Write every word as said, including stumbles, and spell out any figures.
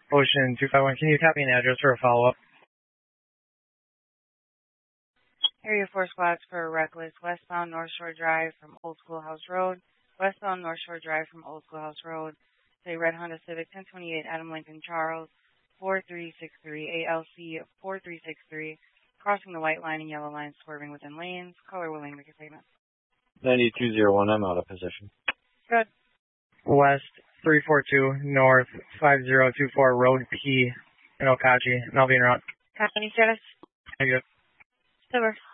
Ocean two five one. Can you copy an address for a follow-up? Area four squads for Reckless, westbound North Shore Drive from Old Schoolhouse Road, westbound North Shore Drive from Old Schoolhouse Road, say Red Honda Civic ten twenty-eight Adam Lincoln Charles, four three six three, A L C four three six three, crossing the white line and yellow line, swerving within lanes, color willing, make a statement. ninety-two oh one, I'm out of position. Good. West three four two, north five zero two four, Road P in Okachi, and I'll be en route. Company status? Thank you. Silver.